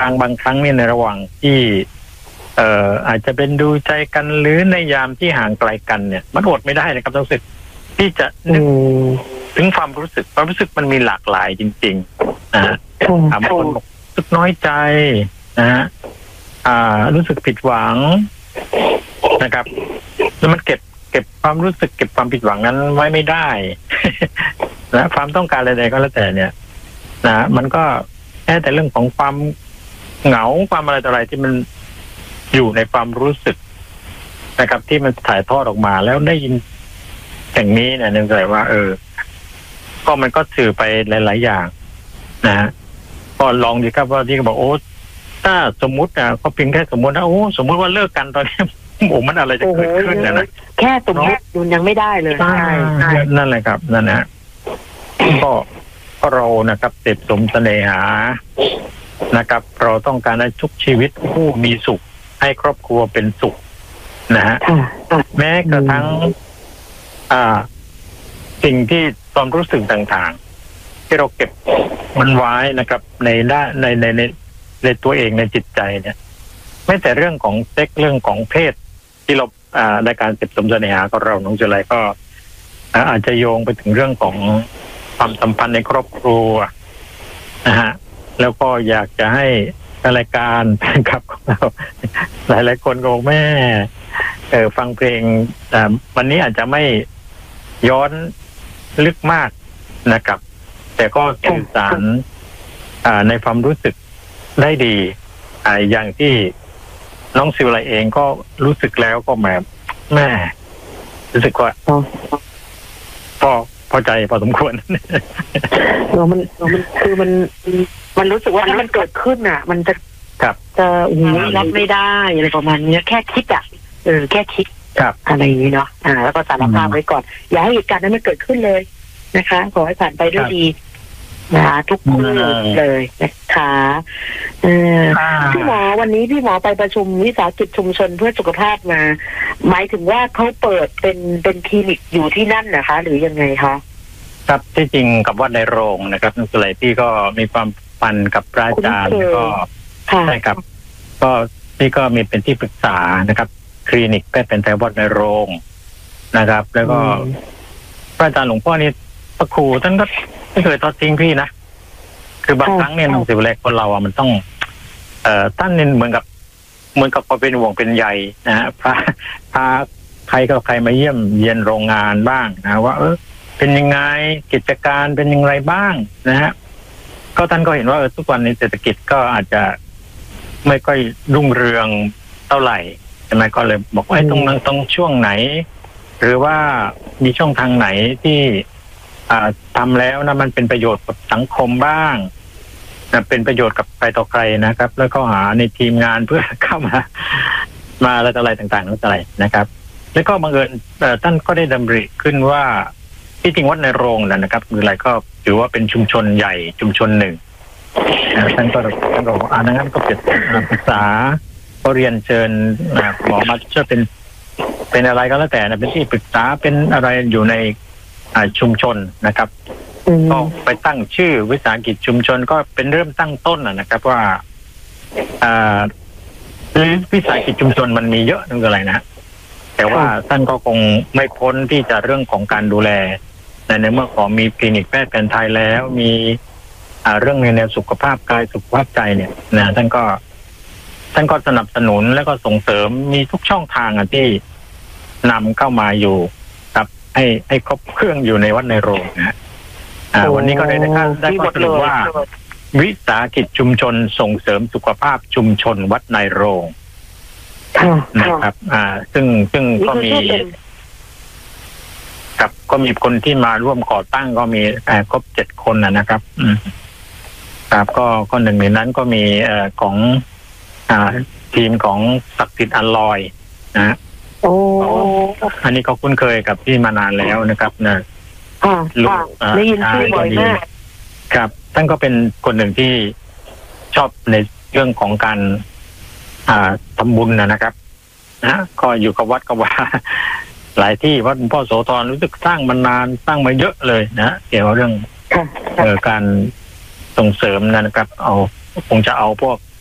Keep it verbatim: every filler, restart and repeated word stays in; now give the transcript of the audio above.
รั้งบางครั้งเนี่ยในระหว่างที่เอ่ออาจจะเป็นดูใจกันหรือในยามที่ห่างไกลกันเนี่ยมันอดไม่ได้นะครับต้องสึกที่จะนึกถึงความรู้สึกความรู้สึกมันมีหลากหลายจริงๆนะฮะบางคนบอกรู้สึกน้อยใจนะฮะอ่ารู้สึกผิดหวังนะครับแล้วมันเก็บเก็บความรู้สึกเก็บความผิดหวังนั้นไว้ไม่ได้ นะความต้องการอะไรๆก็แล้วแต่เนี่ยนะมันก็แค่แต่เรื่องของความเหงาความอะไรต่ออะไรที่มันอยู่ในความรู้สึกนะครับที่มันถ่ายทอดออกมาแล้วได้ยินอย่างนี้เนี่ยนึกเลยว่าเออก็มันก็สื่อไปหลายๆอย่างนะฮะก็ลองดีครับว่าที่เขาบอกโอ้ถ้าสมมุติอ่ะก็เพียงแค่สมมตินะโอ้สมมุติว่าเลิกกันตอนนี้โอ้มันอะไรจะเกิดขึ้นนะนะแค่สมมติมันยังไม่ได้เลยใช่นั่นแหละครับนั่นนะก็ก็เรานะครับเสพสมเสน่หานะครับเราต้องการให้ทุกชีวิตผู้มีสุขให้ครอบครัวเป็นสุขนะฮะแม้กระทั่งอ่าสิ่งที่ความรู้สึกต่างๆที่เราเก็บมันไว้นะครับในด้านในในในในตัวเองในจิตใจเนี่ยไม่แต่เรื่องของเซ็กเรื่องของเพศที่เราอ่าในการเสพสมเสน่หาของเราน้องจุลัยก็อาจจะโยงไปถึงเรื่องของความสัมพันธ์ในครอบครัวนะฮะแล้วก็อยากจะให้รายการกับของเราหลายหลายคนก็บอกแม่เออฟังเพลงวันนี้อาจจะไม่ย้อนลึกมากนะครับแต่ก็สื่อสารในความรู้สึกได้ดีอย่างที่น้องซิวไลเองก็รู้สึกแล้วก็แบบแม่รู้สึกว่าพอพอใจพอสมควรเออมันมันคือมันมันรู้สึกว่าถ้ามันเกิดขึ้นอ่ะมันจะจะโอ้โหรับไม่ได้อะไรประมาณนี้แค่คิดอ่ะเออแค่คิดอะไรอย่างนี้เนาะอ่าแล้วก็สารภาพไว้ก่อนอย่าให้เหตุการณ์นั้นมันเกิดขึ้นเลยนะคะขอให้ผ่านไปด้วยดีนะทุกคู่เลยนะคะเออพี่หมอวันนี้พี่หมอไปประชุมวิสาหกิจชุมชนเพื่อสุขภาพมาหมายถึงว่าเขาเปิดเป็นเป็นคลินิกอยู่ที่นั่นนะคะหรือยังไงคะครับที่จริงกับวัดในโรงนะครับนั่นคืออะไรพี่ก็มีความปันกับพระอาจารย์ก็ใช่ครับก็พี่ก็มีเป็นที่ปรึกษานะครับคลินิกแพทย์แผนไทยวัดในโรงนะครับแล้วก็พระอาจารย์หลวงพ่อนี่พระครูท่านก็ไม่เคยทอดทิ้งพี่นะคือบางครั้งเนี่ยหนังสือแรกคนเราอ่ะมันต้องเอ่อท่านเนี่ยเหมือนกับเหมือนกับพอเป็นห่วงเป็นใยนะฮะพาพาใครก็ใครมาเยี่ยมเยียนโรงงานบ้างนะว่าเออเป็นยังไงกิจการเป็นยังไงบ้างนะฮะก็ท่านก็เห็นว่าเออทุกวันนี้เศรษฐกิจก็อาจจะไม่ค่อยรุ่งเรืองเท่าไหร่ใช่ไหมก็เลยบอกว่าตรงนั้นตรงช่วงไหนหรือว่ามีช่องทางไหนที่ทำแล้วนะมันเป็นประโยชน์กับสังคมบ้างนะเป็นประโยชน์กับใครต่อใครนะครับแล้วก็หาในทีมงานเพื่อเข้ามามาอะไรต่ออะไรต่างๆนั่นอะไรนะครับแล้วก็บังเอิญท่านก็ได้ดำริขึ้นว่าที่จริงวัดในโรงนะครับคืออะไรก็ถือว่าเป็นชุมชนใหญ่ชุมชนหนึ่งท่านก็ท่านก็บอกอ่างั้นก็เป็นปรึกษาก็เรียนเชิญหมอมาช่วยเป็นเป็นอะไรก็แล้วแต่นะเป็นที่ปรึกษาเป็นอะไรอยู่ในชุมชนนะครับก็ไปตั้งชื่อวิสาหกิจชุมชนก็เป็นเริ่มตั้งต้นนะครับว่าวิสาหกิจชุมชนมันมีเยอะนั่นคืออะไรนะแต่ว่าท่านก็คงไม่พ้นที่จะเรื่องของการดูแลในเมื่อของมีคลินิกแพทย์แผนไทยแล้วมีเรื่องในแนวสุขภาพกายสุขภาพใจเนี่ยนะท่านก็ท่านก็สนับสนุนและก็ส่งเสริมมีทุกช่องทางที่นำเข้ามาอยู่ครับให้ให้ครบเครื่องอยู่ในวัดในโรงนะวันนี้ก็ได้ได้ได้ข้อสรุปว่าวิสาหกิจชุมชนส่งเสริมสุขภาพชุมชนวัดในโรงนะครับอ่าซึ่งซึ่งก็มีครับก็มีคนที่มาร่วมก่อตั้งก็มีครบเจ็ดคนนะครับอืมครับก็ก็หนึ่งในนั้นก็มีเอ่อของอ่าทีมของศักดิ์สิทธิ์อลอยนะโอ้อันนี้เขาคุ้นเคยกับพี่มานานแล้วนะครับนะค่ะได้ยินชื่อบ่อยมากครับท่านก็เป็นคนหนึ่งที่ชอบในเรื่องของการอ่าทำบุญนะครับนะก็อยู่กับวัดกับว่าหลายที่วัดหลวงพ่อโสธรรู้สึกสร้างมานานสร้างมาเยอะเลยนะเกี่ยวกับเรื่องเอ่อการส่งเสริมนะครับเอาคงจะเอาพวก